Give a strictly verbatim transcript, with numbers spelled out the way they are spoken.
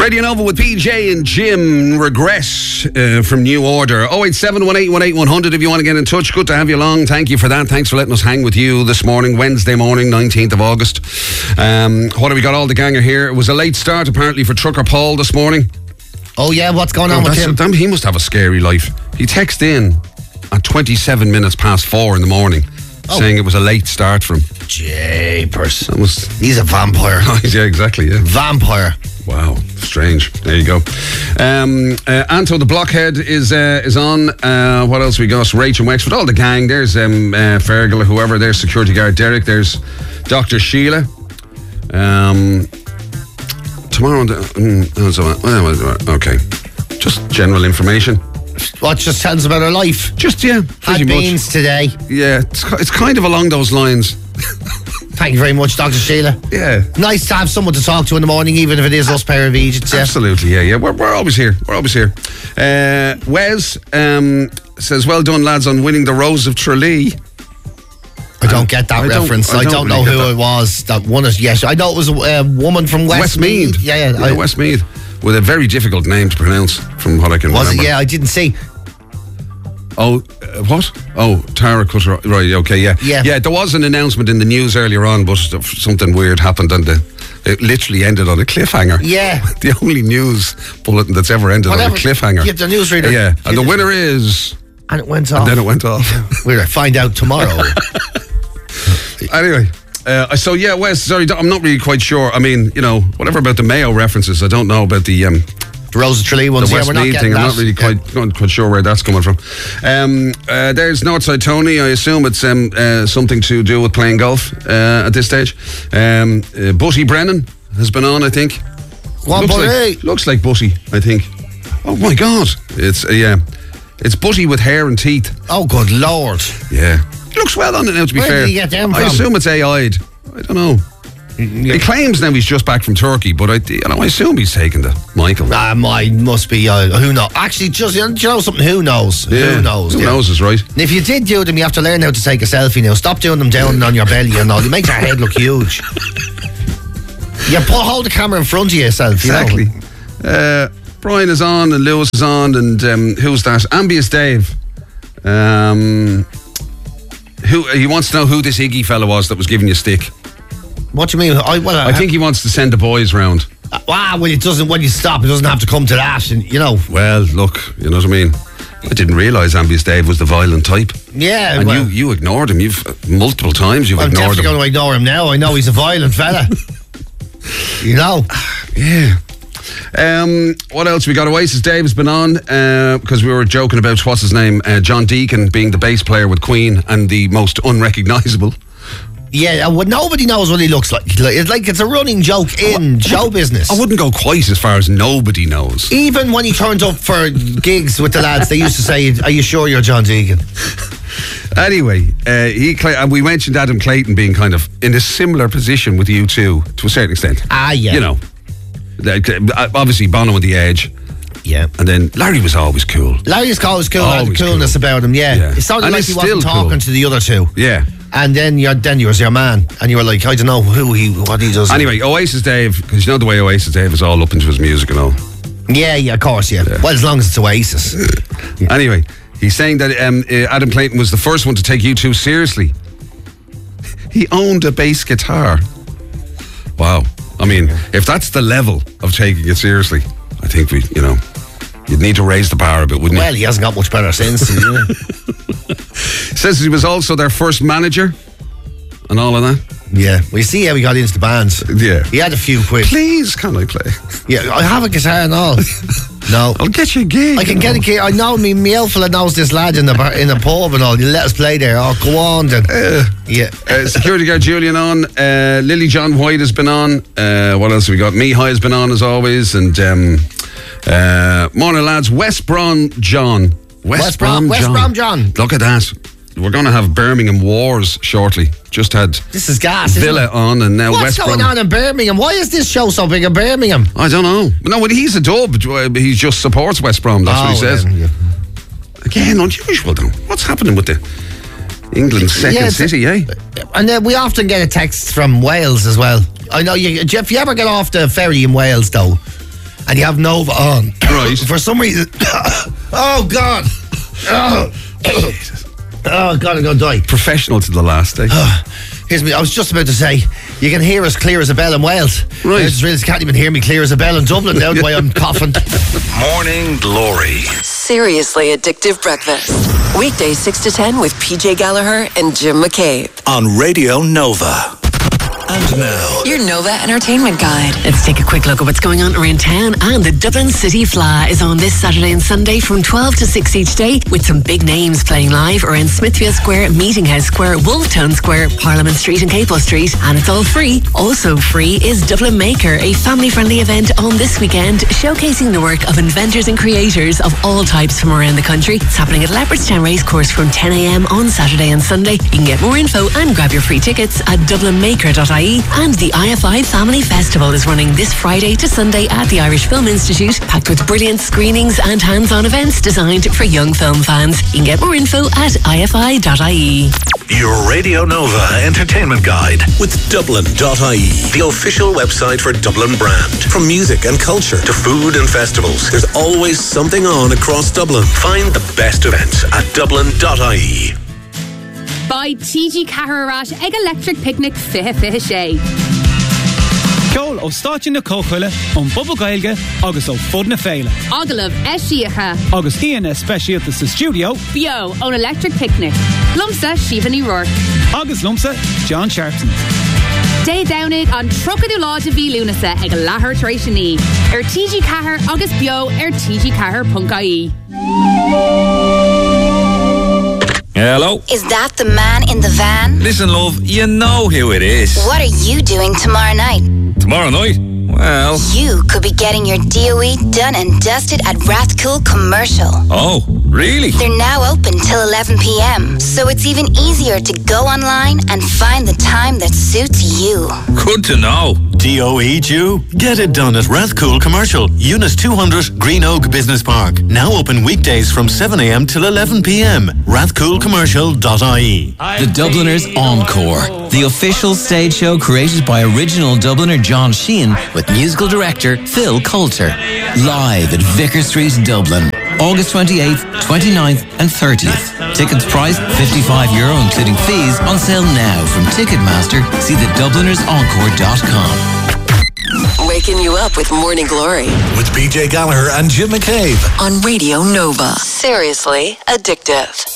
Radio Nova with P J and Jim. Regress uh, from New Order. oh eight seven, one eight one eight, one hundred if you want to get in touch. Good to have you along. Thank you for that. Thanks for letting us hang with you this morning, Wednesday morning, nineteenth of August. Um, what have we got? All the gang are here. It was a late start apparently for Trucker Paul this morning. Oh yeah, what's going on oh, with him? Damn, he must have a scary life. He texted in at twenty-seven minutes past four in the morning oh. saying it was a late start for him. Japers. That was... He's a vampire. Yeah, exactly, yeah. Vampire. Wow, strange. There you go. Um, uh, Anto the Blockhead is uh, is on. Uh, what else we got? Rach and Wexford, all the gang. There's um, uh, Fergal or whoever. There's security guard Derek. There's Doctor Sheila. Um, tomorrow, mm, okay. Just general information. What just tells about her life? Just, yeah. Had beans today. Yeah, it's, it's kind of along those lines. Thank you very much, Doctor Sheila. Yeah. Nice to have someone to talk to in the morning, even if it is us pair of agents. Yeah. Absolutely, yeah, yeah. We're, we're always here. We're always here. Uh, Wes um, says, well done, lads, on winning the Rose of Tralee. I don't get that I reference. Don't, I, don't I don't know really who it was that won it. Yes, I know it was a uh, woman from Westmeath. Westmeath. Yeah, yeah. yeah I, Westmeath. With a very difficult name to pronounce, from what I can was remember. Was it? Yeah, I didn't see. Oh, uh, what? Oh, Tara Cutter. Right, okay, yeah. yeah. Yeah, there was an announcement in the news earlier on, but something weird happened and the, it literally ended on a cliffhanger. Yeah. The only news bulletin that's ever ended Whatever. on a cliffhanger. Yeah, the newsreader. Yeah, and the winner is... And it went off. And then it went off. We'll find out tomorrow. Anyway... Uh, so yeah, Wes, sorry, I'm not really quite sure. I mean, you know, whatever about the Mayo references, I don't know about the... Um, The Rose of Tralee ones, the yeah, we're not Westmeath getting thing. that. I'm not really quite, yeah. not quite sure where that's coming from. Um, uh, there's Northside Tony. I assume it's um, uh, something to do with playing golf uh, at this stage. Um, uh, Butty Brennan has been on, I think. One looks, like, looks like Butty, I think. Oh my God. It's, uh, yeah. It's Butty with hair and teeth. Oh, good Lord. Yeah. He looks well on it now, to be Where fair. did he get them I from? assume it's A I'd. I don't know. Yeah. He claims now he's just back from Turkey, but I, you know, I assume he's taken the Michael. Ah, mine must be. Uh, who knows? Actually, just you know something. Who knows? Yeah. Who knows? Who yeah. knows is right. And if you did do them, you have to learn how to take a selfie now. Stop doing them down on your belly and all. It makes your head look huge. You put, hold the camera in front of yourself. Exactly. You know? uh, Brian is on and Lewis is on and um, who's that? Ambius Dave. Um, who he wants to know who this Iggy fella was that was giving you stick. What do you mean? I, well, I think he wants to send the boys round. Uh, wow, well, it doesn't. When you stop, it doesn't have to come to that, and you know. Well, look, you know what I mean. I didn't realise Ambius Dave was the violent type. Yeah, and well, you you ignored him. You've uh, multiple times you've I'm ignored him. I'm definitely going to ignore him now. I know he's a violent fella. You know. Yeah. Um, what else we got? Oasis Dave has been on uh, because we were joking about what's his name, uh, John Deacon being the bass player with Queen and the most unrecognisable. Yeah, well, nobody knows what he looks like. It's like it's a running joke in show business. I wouldn't go quite as far as nobody knows. Even when he turned up for gigs with the lads, they used to say, "Are you sure you're John Deacon?" Anyway, uh, he and we mentioned Adam Clayton being kind of in a similar position with you two to a certain extent. Ah, yeah. You know, obviously Bono on the edge. Yeah. And then Larry was always cool. Larry's always cool. Always had coolness cool. about him, yeah. yeah. It sounded and like he wasn't talking cool. to the other two. Yeah. And then you're, then you was your man. And you were like, I don't know who he, what he does. Anyway, Oasis Dave, because you know the way Oasis Dave is all up into his music and all. Yeah, yeah, of course, yeah. yeah. Well, as long as it's Oasis. yeah. Anyway, he's saying that um, uh, Adam Clayton was the first one to take you two seriously. He owned a bass guitar. Wow. I mean, if that's the level of taking it seriously, I think we, you know, you'd need to raise the bar a bit, wouldn't well, you? Well, he hasn't got much better since. Says he was also their first manager and all of that. Yeah. Well, you see how he got into the bands. Yeah. He had a few quid. Please, can I play? Yeah, I have a guitar and all. No. I'll get you a gig. I can get a gig. I know me, me old fella knows this lad in the bar, in the pub and all. You let us play there. Oh, go on then. Uh, yeah. Uh, security guard Julian on. Uh, Lily John White has been on. Uh, what else have we got? Mihai has been on as always. And um, uh, morning lads. West Brom John. West, West Brom, Brom West John. Brom John. Look at that. We're going to have Birmingham Wars shortly. Just had this is gas, Villa on and now What's West Brom. What's going on in Birmingham? Why is this show so big in Birmingham? I don't know. No, when he's a dub, he just supports West Brom. That's oh, what he says. Then, yeah. Again, unusual though. What's happening with the England's second yeah, city, eh? And uh, we often get a text from Wales as well. I know you, Jeff, you ever get off the ferry in Wales though? and you have Nova on. Right. For some reason... oh, God. Oh, oh God, I'm going to die. Professional to the last day. Here's me. I was just about to say, you can hear us clear as a bell in Wales. Right. I just realised you can't even hear me clear as a bell in Dublin now the way I'm coughing. Morning Glory. Seriously addictive breakfast. Weekdays six to ten with P J Gallagher and Jim McCabe. On Radio Nova. And now, your Nova Entertainment Guide. Let's take a quick look at what's going on around town. And the Dublin City Fla is on this Saturday and Sunday from twelve to six each day, with some big names playing live around Smithfield Square, Meeting House Square, Wolftown Square, Parliament Street and Capel Street. And it's all free. Also free is Dublin Maker, a family-friendly event on this weekend, showcasing the work of inventors and creators of all types from around the country. It's happening at Leopardstown Racecourse from ten a.m. on Saturday and Sunday. You can get more info and grab your free tickets at dublin maker dot I E. And the I F I Family Festival is running this Friday to Sunday at the Irish Film Institute, packed with brilliant screenings and hands-on events designed for young film fans. You can get more info at I F I dot I E. your Radio Nova Entertainment Guide with Dublin dot I E, the official website for Dublin brand. From music and culture to food and festivals, there's always something on across Dublin. Find the best events at Dublin dot I E. By T G Caharrat Ag Electric Picnic Fihe Fihe Shay. Ceol ó stáit na cóchuile an Bubba Gaeilge agus ó fud na féile. Agalav Eshiacha. Agus Ian Especialta sa studio. Bio on Electric Picnic. Lumsa Shivani Rourke. Agus Lumsa John Sharpton. Day Downig on Trocadú Láide Bhí Lunasa ag Lahar Trashani. Er T G Cahar agus Bio er T G Cahar Punk I E. Hello? Is that the man in the van? Listen, love, you know who it is. What are you doing tomorrow night? Tomorrow night? Well... You could be getting your D O E done and dusted at Rathcoole Commercial. Oh, really? They're now open till eleven p.m, so it's even easier to go online and find the time that suits you. Good to know. D O E due? Get it done at Rathcoole Commercial, Unit two hundred, Green Oak Business Park. Now open weekdays from seven a.m. till eleven p.m. rathcoole commercial dot I E. The Dubliners Encore, the official stage show created by original Dubliner John Sheehan with musical director Phil Coulter. Live at Vicar Street, Dublin, August twenty-eighth, twenty-ninth and thirtieth. Tickets priced fifty-five euro including fees, on sale now from Ticketmaster. See the dubliners encore dot com. Waking you up with Morning Glory. With P J Gallagher and Jim McCabe. On Radio Nova. Seriously addictive.